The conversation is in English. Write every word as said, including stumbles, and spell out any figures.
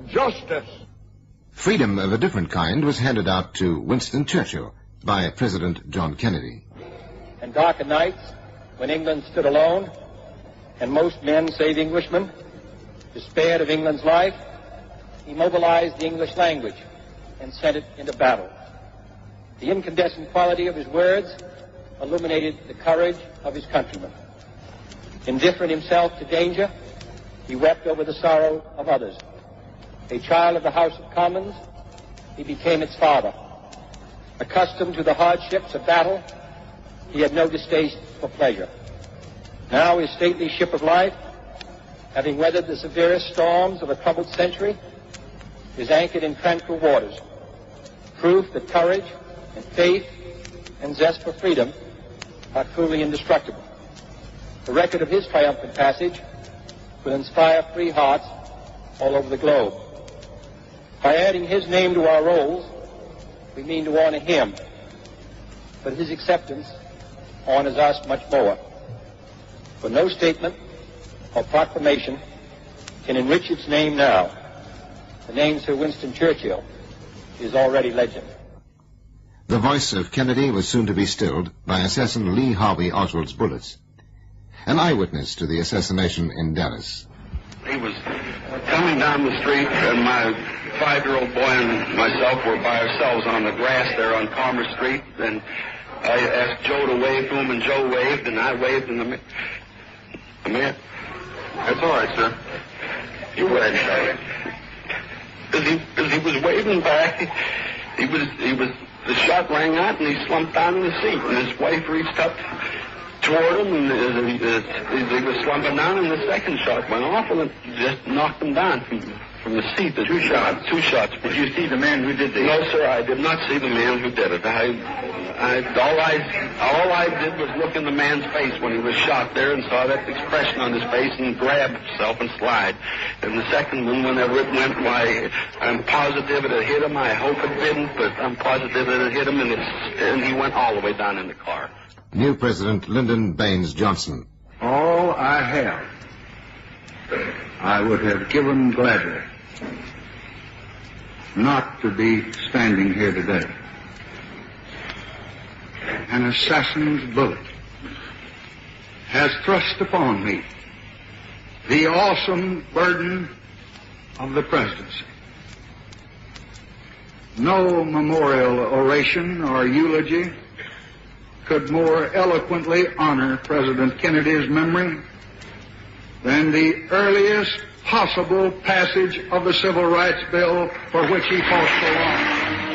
justice. Freedom of a different kind was handed out to Winston Churchill by President John Kennedy. And darker nights, when England stood alone, and most men, save Englishmen, despaired of England's life, he mobilized the English language and sent it into battle. The incandescent quality of his words illuminated the courage of his countrymen. Indifferent himself to danger, he wept over the sorrow of others. A child of the House of Commons, he became its father. Accustomed to the hardships of battle, he had no distaste for pleasure. Now his stately ship of life, having weathered the severest storms of a troubled century, is anchored in tranquil waters, proof that courage and faith and zest for freedom are truly indestructible. The record of his triumphant passage will inspire free hearts all over the globe. By adding his name to our rolls, we mean to honor him, but his acceptance honors us much more. For no statement or proclamation can enrich its name now. The name Sir Winston Churchill is already legend. The voice of Kennedy was soon to be stilled by assassin Lee Harvey Oswald's bullets. An eyewitness to the assassination in Dallas. He was coming down the street, and my five-year-old boy and myself were by ourselves on the grass there on Palmer Street, and I asked Joe to wave to him, and Joe waved, and I waved, and the man... The man... That's all right, sir. You waved, sorry. As he, as he was waving back, he, he was... he was... The shot rang out, and he slumped down in the seat, and his wife reached up toward him, and as he, as he was slumping down, and the second shot went off, and it just knocked him down from, from the seat. The two shots. Two shots. Did you see the man who did this? No, sir, I did not see the man who did it. I, I, all I, all I did was look in the man's face when he was shot there and saw that expression on his face and grab himself and slide. And the second one, whenever it went, why, I'm positive it had hit him. I hope it didn't, but I'm positive it had hit him, and, it's, and he went all the way down in the car. New President Lyndon Baines Johnson. All I have, I would have given gladly not to be standing here today. An assassin's bullet has thrust upon me the awesome burden of the presidency. No memorial oration or eulogy could more eloquently honor President Kennedy's memory than the earliest possible passage of the Civil Rights Bill for which he fought so long.